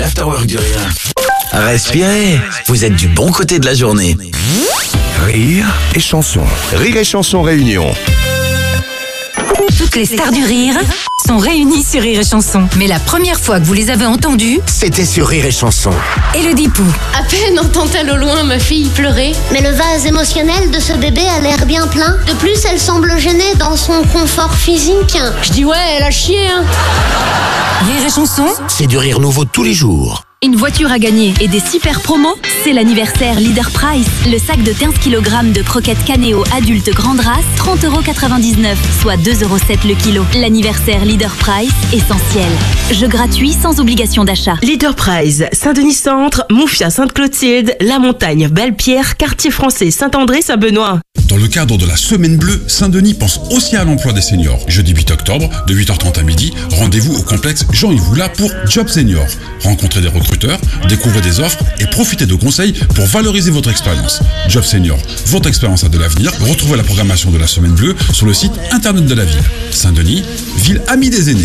l'Afterwork du Rire. Respirez, vous êtes du bon côté de la journée. Rire et chanson. Rire et chanson réunion. Toutes les stars du rire sont réunies sur Rire et Chanson. Mais la première fois que vous les avez entendues, C'était sur Rire et chanson. Élodie Pou, À peine entend-elle au loin ma fille pleurer. Mais le vase émotionnel de ce bébé a l'air bien plein. De plus, elle semble gênée dans son confort physique. Je dis ouais, elle a chié, hein. Rire et Chanson, C'est du rire nouveau tous les jours. Une voiture à gagner et des super promos, c'est l'anniversaire Leader Price. Le sac de 15 kg de croquettes Canéo adultes grande race, 30,99 €, soit 2,07 € le kilo. L'anniversaire Leader Price, essentiel. Jeu gratuit sans obligation d'achat. Leader Prize, Saint-Denis Centre, Moufia, Sainte-Clotilde, La Montagne, Belle-Pierre, Quartier Français, Saint-André, Saint-Benoît. Dans le cadre de la Semaine Bleue, Saint-Denis pense aussi à l'emploi des seniors. Jeudi 8 octobre, de 8h30 à midi, rendez-vous au complexe Jean-Yves Voula pour Job Senior. Rencontrez des recruteurs, découvrez des offres et profitez de conseils pour valoriser votre expérience. Job Senior, votre expérience a de l'avenir. Retrouvez la programmation de la Semaine Bleue sur le site internet de la ville. Saint-Denis, ville amie des aînés.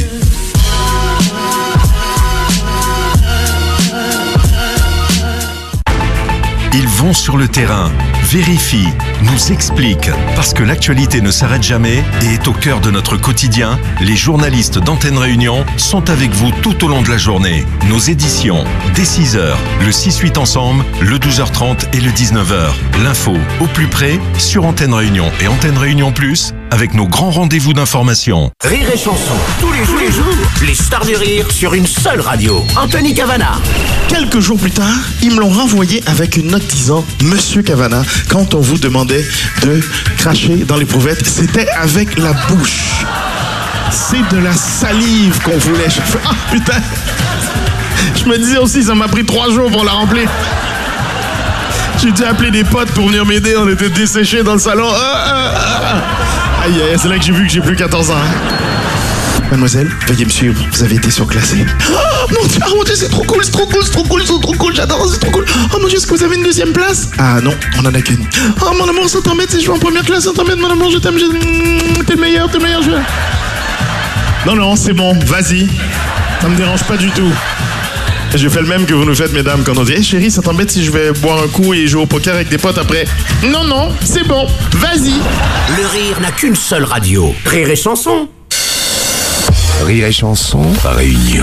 Ils vont sur le terrain, vérifient, nous expliquent. Parce que l'actualité ne s'arrête jamais et est au cœur de notre quotidien, les journalistes d'Antenne Réunion sont avec vous tout au long de la journée. Nos éditions, dès 6h, le 6-8 ensemble, le 12h30 et le 19h. L'info au plus près sur Antenne Réunion et Antenne Réunion Plus avec nos grands rendez-vous d'information. Rire et chanson. Tous les jours. Les stars du rire sur une seule radio. Anthony Cavana. Quelques jours plus tard, ils me l'ont renvoyé avec une note disant « Monsieur Cavana, quand on vous demandait de cracher dans l'éprouvette, c'était avec la bouche. C'est de la salive qu'on voulait. » Je fais « Ah, putain !» Je me disais aussi, ça m'a pris 3 jours pour la remplir. J'ai dû appeler des potes pour venir m'aider, on était desséchés dans le salon. Aïe, c'est là que j'ai vu que j'ai plus 14 ans. Mademoiselle, veuillez me suivre, vous avez été surclassée. Oh mon Dieu, c'est trop cool, c'est trop cool, j'adore, c'est trop cool. Oh mon Dieu, est-ce que vous avez une 2e place? Ah non, on en a qu'une. Oh mon amour, ça t'embête si je vais en première classe, ça t'embête mon amour, je t'aime, t'es le meilleur, je vais. Non, c'est bon, vas-y. Ça me dérange pas du tout. Je fais le même que vous nous faites, mesdames, quand on dit « Hey chérie, ça t'embête si je vais boire un coup et jouer au poker avec des potes après ?» Non, c'est bon, vas-y. Le rire n'a qu'une seule radio. Rire et chanson. Rire et chanson, réunion.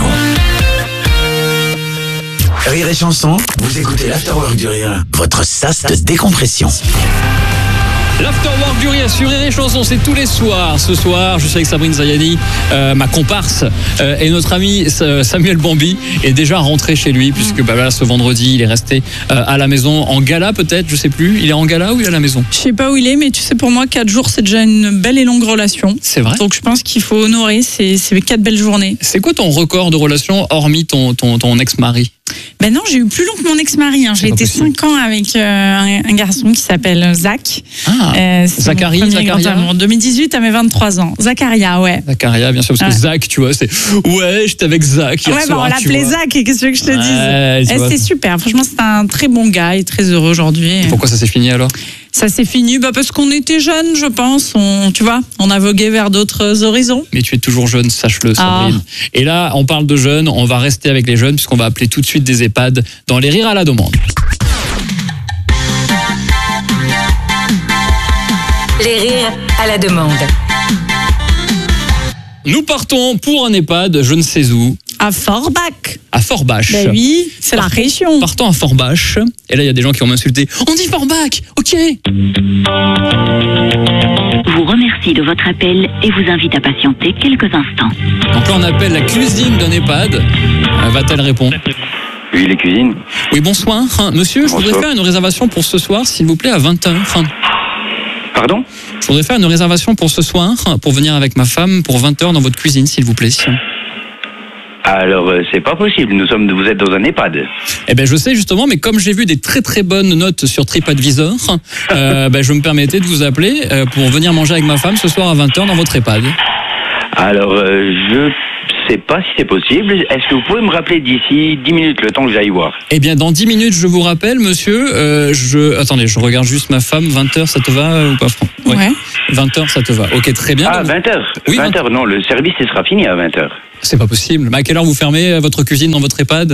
Rire et chanson, vous écoutez l'Afterwork du Rire, votre sas de décompression. L'Afterwork du Rire sur Rire et Chanson, c'est tous les soirs. Ce soir, je suis avec Sabrine Zayani, ma comparse, et notre ami Samuel Bambi est déjà rentré chez lui, puisque là, ce vendredi, il est resté à la maison en gala peut-être, je sais plus. Il est en gala ou il est à la maison? Je sais pas où il est, mais tu sais, pour moi, 4 jours, c'est déjà une belle et longue relation. C'est vrai. Donc je pense qu'il faut honorer ces 4 belles journées. C'est quoi ton record de relation, hormis ton ex-mari? Ben non, j'ai eu plus long que mon ex-mari. J'ai été 5 ans avec un garçon qui s'appelle Zach. Zacharia. En 2018 à mes 23 ans. Zacharia, ouais. Zacharia, bien sûr, parce que Zach, tu vois, c'est ouais, j'étais avec Zach hier soir, on l'appelait Zach, et qu'est-ce que tu veux que je te dise? C'est super. Franchement, c'est un très bon gars et très heureux aujourd'hui. Et pourquoi ça s'est fini alors? Ça s'est fini parce qu'on était jeunes, je pense. On a vogué vers d'autres horizons. Mais tu es toujours jeune, sache-le, Sabrine. Et là, on parle de jeunes, on va rester avec les jeunes puisqu'on va appeler tout de suite des EHPAD dans les rires à la demande. les rires à la demande. Nous partons pour un EHPAD, je ne sais où. À Forbach. À Forbach. Ben oui, c'est la région. Partons à Forbach. Et là, il y a des gens qui vont m'insulter. On dit Forbach, ok. Vous remercie de votre appel et vous invite à patienter quelques instants. Donc là, on appelle la cuisine d'un EHPAD. Va-t-elle répondre? Oui, les cuisines. Oui, bonsoir. Monsieur, je voudrais faire une réservation pour ce soir, s'il vous plaît, à 20h. Pardon? Je voudrais faire une réservation pour ce soir, pour venir avec ma femme, pour 20h dans votre cuisine, s'il vous plaît. Alors, c'est pas possible. Vous êtes dans un EHPAD. Eh ben, je sais justement, mais comme j'ai vu des très très bonnes notes sur TripAdvisor, je me permettais de vous appeler pour venir manger avec ma femme ce soir à 20h dans votre EHPAD. Alors, je sais pas si c'est possible. Est-ce que vous pouvez me rappeler d'ici 10 minutes, le temps que j'aille voir? Eh bien, dans 10 minutes, je vous rappelle, monsieur. Attendez, je regarde juste ma femme. 20h, ça te va ou pas? Ouais. 20h, ça te va. Ok, très bien. Ah, 20h. Oui, 20h. Non, le service, il sera fini à 20h. C'est pas possible. À quelle heure vous fermez votre cuisine dans votre EHPAD?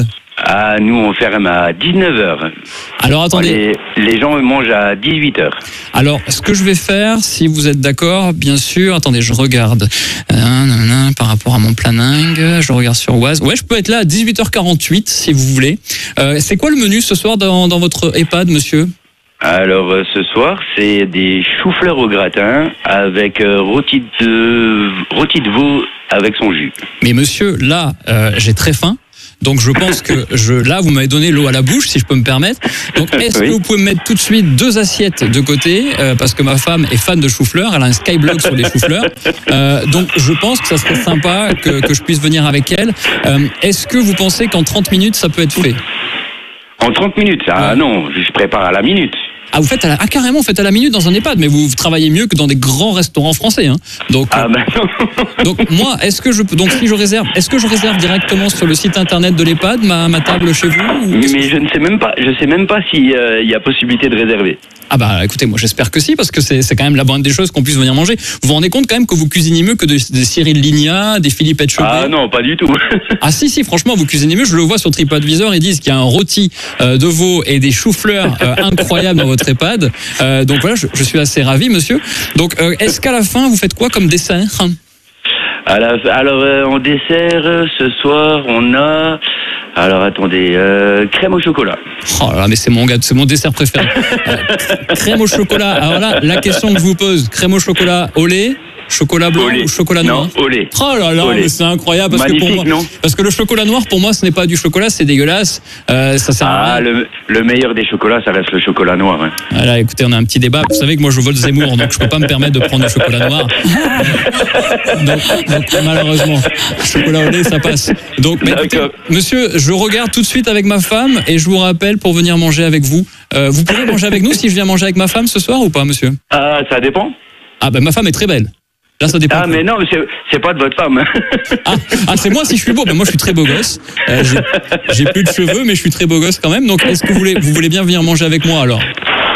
Ah, nous, on ferme à 19h. Alors, attendez. Les gens mangent à 18h. Alors, ce que je vais faire, si vous êtes d'accord, bien sûr, attendez, je regarde par rapport à mon planning, je regarde sur Oise. Ouais, je peux être là à 18h48 si vous voulez. C'est quoi le menu ce soir dans votre EHPAD, monsieur ? Alors, ce soir, c'est des choux-fleurs au gratin avec rôti de veau avec son jus. Mais monsieur, là, j'ai très faim. Donc je pense que là vous m'avez donné l'eau à la bouche si je peux me permettre. Donc est-ce que vous pouvez me mettre tout de suite 2 assiettes de côté parce que ma femme est fan de chou-fleur, elle a un skyblog sur les chou-fleurs. Donc je pense que ça serait sympa que je puisse venir avec elle. Est-ce que vous pensez qu'en 30 minutes ça peut être fait ? En 30 minutes ? Ah non, je prépare à la minute. Ah, vous faites carrément, vous faites à la minute dans un EHPAD, mais vous travaillez mieux que dans des grands restaurants français, hein. Donc, donc moi, est-ce que je réserve directement sur le site internet de l'EHPAD ma table chez vous Mais je ne sais même pas s'il y a possibilité de réserver. Ah bah écoutez, moi j'espère que si, parce que c'est quand même la bonne des choses qu'on puisse venir manger. Vous vous rendez compte quand même que vous cuisinez mieux que des Cyril Lignac, des Philippe Etchebest? Ah non, pas du tout. Ah si, franchement, vous cuisinez mieux. Je le vois sur TripAdvisor, ils disent qu'il y a un rôti de veau et des choux-fleurs incroyables dans votre EHPAD. Donc voilà, je suis assez ravi, monsieur. Donc est-ce qu'à la fin, vous faites quoi comme dessert? Alors en dessert, ce soir, on a... Alors attendez, crème au chocolat. Oh là là, mais c'est mon dessert préféré. Crème au chocolat. Alors là, la question que je vous pose, crème au chocolat au lait, chocolat blanc ou chocolat noir? Non, au lait. Oh là là, mais c'est incroyable parce magnifique, que pour moi, non? parce que le chocolat noir pour moi ce n'est pas du chocolat, c'est dégueulasse. Ça sert à rien. Le meilleur des chocolats, ça reste le chocolat noir. Hein. Voilà, écoutez, on a un petit débat. Vous savez que moi je vote Zemmour, donc je peux pas me permettre de prendre du chocolat noir. donc malheureusement, chocolat au lait ça passe. Donc mais écoutez, monsieur, je regarde tout de suite avec ma femme et je vous rappelle pour venir manger avec vous. Vous pourrez manger avec nous si je viens manger avec ma femme ce soir ou pas, monsieur? Ça dépend. Ah ben ma femme est très belle. Là, ça dépend. Ah, mais non, c'est pas de votre femme. Ah, c'est moi si je suis beau. Ben, moi, je suis très beau gosse. J'ai plus de cheveux, mais je suis très beau gosse quand même. Donc, est-ce que vous voulez bien venir manger avec moi, alors?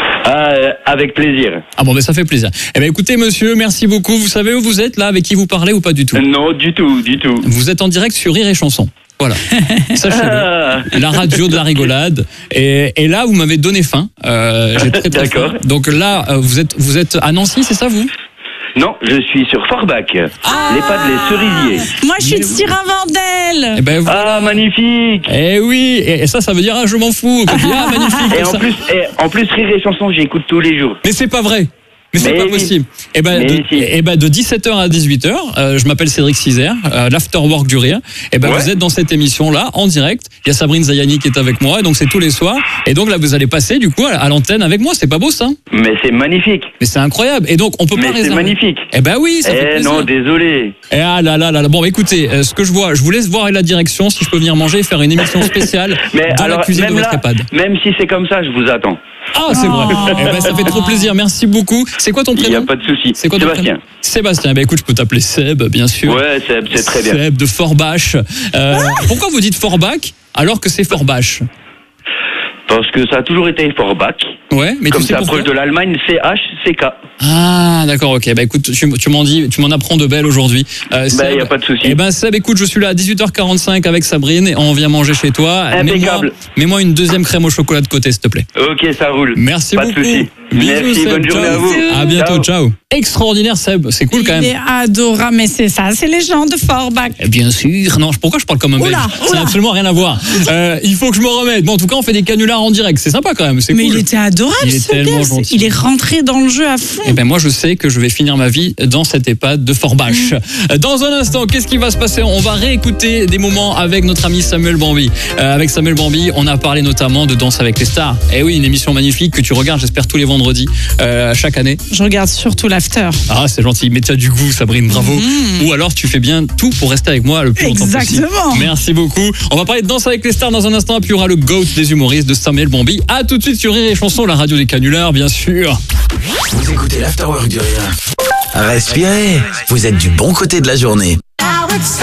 Avec plaisir. Ah bon, ben, ça fait plaisir. Eh ben, écoutez, monsieur, merci beaucoup. Vous savez où vous êtes, là, avec qui vous parlez ou pas du tout? Non, du tout. Vous êtes en direct sur Rire et Chanson. Voilà. Sachez-le. La radio de la rigolade. Et là, vous m'avez donné faim. J'ai très faim. Donc là, vous êtes à Nancy, c'est ça, vous? Non, je suis sur Forbach, l'EHPAD Les Cerisiers. Moi, je suis de Siravandel. Eh ben, Ah, magnifique. Eh oui, et ça veut dire je m'en fous. Ah, magnifique. Et en plus, Rire et Chanson, j'écoute tous les jours. Mais c'est pas vrai. Mais c'est pas possible. Et de 17h à 18h, je m'appelle Cédric Cizer, l'afterwork du rire. Et vous êtes dans cette émission-là, en direct. Il y a Sabrine Zayani qui est avec moi, et donc c'est tous les soirs. Et donc là, vous allez passer, du coup, à l'antenne avec moi. C'est pas beau, ça? Mais c'est magnifique. Mais c'est incroyable. Et donc, on peut pas réserver. Mais c'est magnifique. Eh ben oui, ça fait plaisir. Non, désolé. Eh ah là là là. Bon, écoutez, ce que je vous laisse voir avec la direction, si je peux venir manger et faire une émission spéciale dans la cuisine de votre EHPAD. Même si c'est comme ça, je vous attends. Ah, c'est vrai. Eh ben, ça fait trop plaisir. Merci beaucoup. C'est quoi ton prénom? Il n'y a pas de souci. C'est quoi ton prénom? Sébastien. Ben, écoute, je peux t'appeler Seb, bien sûr. Ouais, Seb, c'est très bien. Seb de Forbach. Pourquoi vous dites Forbach alors que c'est Forbach? Parce que ça a toujours été Forbach. Ouais, mais comme tu sais c'est proche de l'Allemagne, CH, CK. Ah, d'accord, ok. Bah écoute, tu m'en apprends de belles aujourd'hui. Il n'y a pas de souci. Eh ben Seb, écoute, je suis là à 18h45 avec Sabrine et on vient manger chez toi. Impeccable. Mets-moi une deuxième crème au chocolat de côté, s'il te plaît. Ok, ça roule. Merci pas beaucoup. De souci. Bisous, merci, Seb, bonne journée à vous. À bientôt, ciao. Extraordinaire, Seb, c'est cool quand même. Il est adorable, mais c'est ça, c'est les gens de Forbach. Bien sûr, non, pourquoi je parle comme un belge? Ça n'a absolument rien à voir. Il faut que je me remette. Bon, en tout cas, on fait des canulars en direct, c'est sympa quand même, c'est cool. Mais il était adorable, ce tellement gars. Gentil. Il est rentré dans le jeu à fond. Eh ben moi, je sais que je vais finir ma vie dans cette EHPAD de Forbach. Dans un instant, qu'est-ce qui va se passer? On va réécouter des moments avec notre ami Samuel Bambi. Avec Samuel Bambi, on a parlé notamment de Danse avec les stars. Eh oui, une émission magnifique que tu regardes, j'espère, tous les vendredis, chaque année. Je regarde surtout l'after. Ah, c'est gentil. Mais tu as du goût, Sabrine, bravo. Ou alors, tu fais bien tout pour rester avec moi le plus longtemps possible. Exactement. Merci beaucoup. On va parler de Danse avec les stars dans un instant, puis il y aura le GOAT des humoristes de Samuel Bambi. À tout de suite sur Rire et Chanson, la radio des canulars, bien sûr. Vous écoutez l'Afterwork du rire. Respirez, vous êtes du bon côté de la journée.